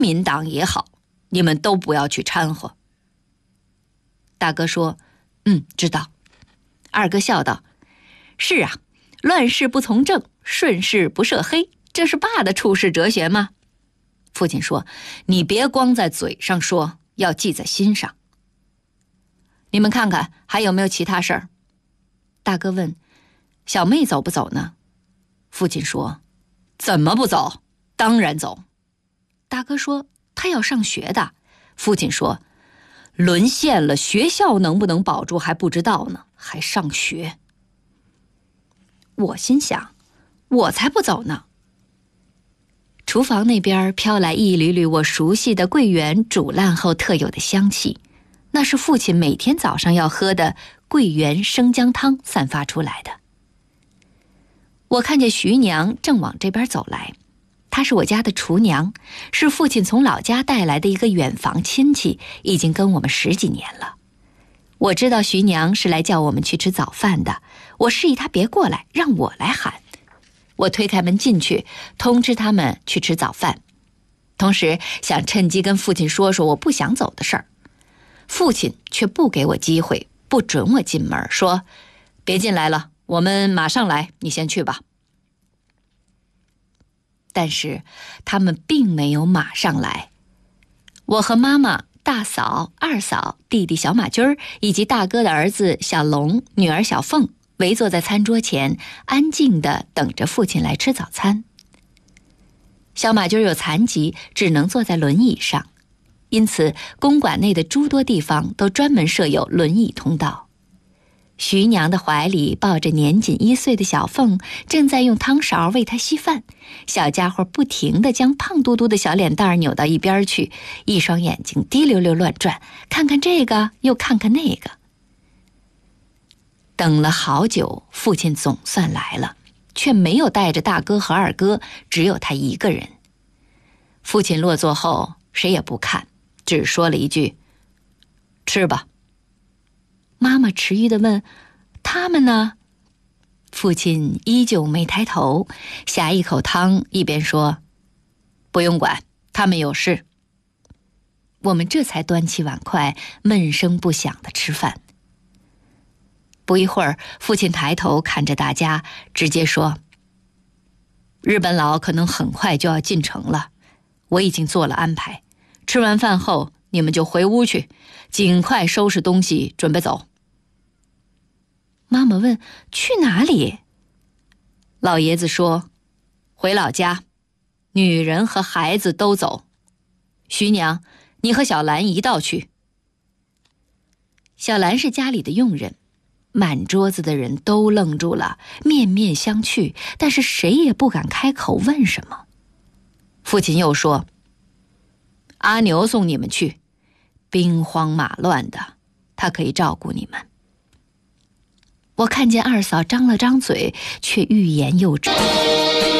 民党也好，你们都不要去掺和。大哥说，知道。二哥笑道，是啊，乱世不从政，顺势不涉黑，这是爸的处世哲学吗？父亲说，你别光在嘴上说，要记在心上。你们看看还有没有其他事儿？大哥问，小妹走不走呢？父亲说，怎么不走？当然走。大哥说，她要上学的。父亲说，沦陷了，学校能不能保住还不知道呢，还上学。我心想，我才不走呢。厨房那边飘来一缕缕我熟悉的桂圆煮烂后特有的香气，那是父亲每天早上要喝的桂圆生姜汤散发出来的。我看见徐娘正往这边走来，她是我家的厨娘，是父亲从老家带来的一个远房亲戚，已经跟我们10几年了。我知道徐娘是来叫我们去吃早饭的，我示意她别过来，让我来喊。我推开门进去，通知他们去吃早饭，同时想趁机跟父亲说说我不想走的事儿。父亲却不给我机会，不准我进门，说别进来了，我们马上来，你先去吧。但是他们并没有马上来。我和妈妈、大嫂、二嫂、弟弟小马驹儿以及大哥的儿子小龙、女儿小凤围坐在餐桌前，安静地等着父亲来吃早餐。小马驹儿有残疾，只能坐在轮椅上，因此公馆内的诸多地方都专门设有轮椅通道。徐娘的怀里抱着年仅1岁的小凤，正在用汤勺喂她稀饭，小家伙不停地将胖嘟嘟的小脸蛋扭到一边去，一双眼睛滴溜溜乱转，看看这个又看看那个。等了好久，父亲总算来了，却没有带着大哥和二哥，只有他一个人。父亲落座后，谁也不看，只说了一句，吃吧。妈妈迟疑地问，他们呢？父亲依旧没抬头，呷一口汤，一边说，不用管，他们有事。我们这才端起碗筷，闷声不响地吃饭。不一会儿，父亲抬头看着大家，直接说，日本佬可能很快就要进城了，我已经做了安排，吃完饭后你们就回屋去，尽快收拾东西准备走。妈妈问，去哪里？老爷子说，回老家，女人和孩子都走。徐娘，你和小兰一道去。小兰是家里的佣人，满桌子的人都愣住了，面面相觑，但是谁也不敢开口问什么。父亲又说，阿牛送你们去，兵荒马乱的，他可以照顾你们。我看见二嫂张了张嘴，却欲言又止。